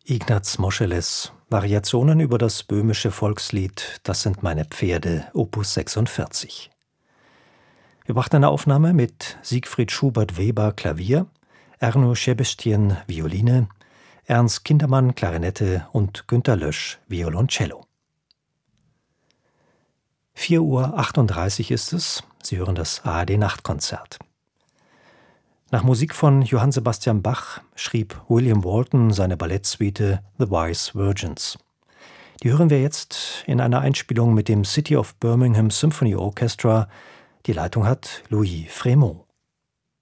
Ignaz Moscheles, Variationen über das böhmische Volkslied »Das sind meine Pferde«, Opus 46. Wir brachten eine Aufnahme mit Siegfried Schubert-Weber Klavier, Erno Sebestyen Violine, Ernst Kindermann Klarinette und Günter Lösch Violoncello. 4:38 Uhr ist es. Sie hören das ARD-Nachtkonzert. Nach Musik von Johann Sebastian Bach schrieb William Walton seine Ballettsuite The Wise Virgins. Die hören wir jetzt in einer Einspielung mit dem City of Birmingham Symphony Orchestra. Die Leitung hat Louis Frémaux.